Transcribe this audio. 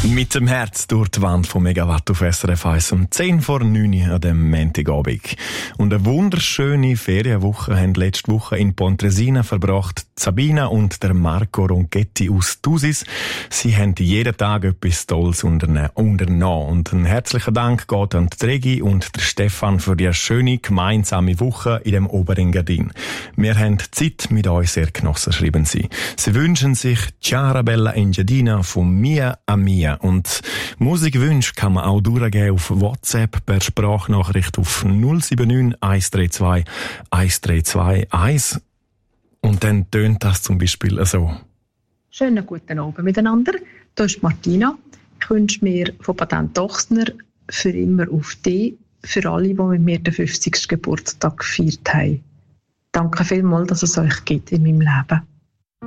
Mit dem Herz durch die Wand von Megawatt auf SRF 1 um 10 vor 9 Uhr an dem Montagabend. Und eine wunderschöne Ferienwoche haben letzte Woche in Pontresina verbracht Sabina und der Marco Ronchetti aus Thusis. Sie haben jeden Tag etwas Tolles unternommen. Und ein herzlicher Dank geht an die Regi und der Stefan für die schöne gemeinsame Woche in dem Oberengadin. Wir haben die Zeit mit euch sehr genossen, schreiben sie. Sie wünschen sich Ciao Bella Engadina von Mia a Mia. Und Musikwünsche kann man auch durchgeben auf WhatsApp per Sprachnachricht auf 079 132 132 1. Und dann tönt das zum Beispiel so. Schönen guten Abend miteinander. Hier ist Martina. Ich wünsche mir von Patent Ochsner für immer auf dich, für alle, die mit mir den 50. Geburtstag gefeiert haben. Danke vielmals, dass es euch gibt in meinem Leben.